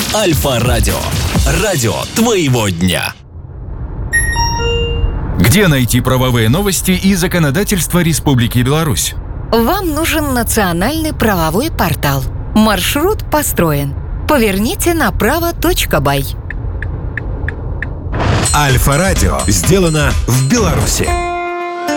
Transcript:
Альфа-радио. Радио твоего дня. Где найти правовые новости и законодательство Республики Беларусь? Вам нужен национальный правовой портал. Маршрут построен. Поверните направо.бай. Альфа-радио сделано в Беларуси.